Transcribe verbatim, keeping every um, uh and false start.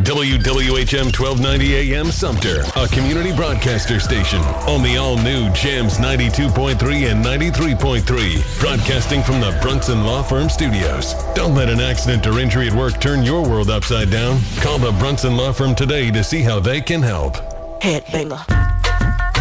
W W H M twelve ninety A M Sumter, a community broadcaster station on the all-new Jams ninety-two point three and ninety-three point three, broadcasting from the Brunson Law Firm Studios. Don't let an accident or injury at work turn your world upside down. Call the Brunson Law Firm today to see how they can help. Headbanger.